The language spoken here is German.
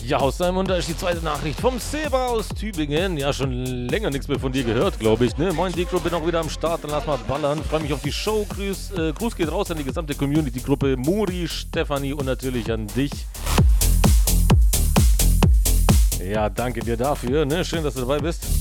Ja, Hausheim, und da ist die zweite Nachricht vom Seba aus Tübingen. Ja, schon länger nichts mehr von dir gehört, glaube ich, ne? Moin, D-Crew, bin auch wieder am Start, dann lass mal ballern. Freue mich auf die Show. Gruß geht raus an die gesamte Community-Gruppe, Muri, Stefanie und natürlich an dich. Ja, danke dir dafür, ne? Schön, dass du dabei bist.